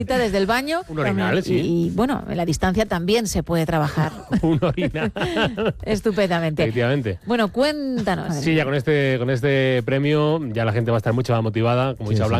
desde el baño. Un orinal, sí. Y bueno, en la distancia también se puede trabajar. Un orinal. Estupendamente. Efectivamente. Bueno, cuéntanos. Sí, ya con este premio ya la gente va a estar mucho más motivada, como he dicho, hablando.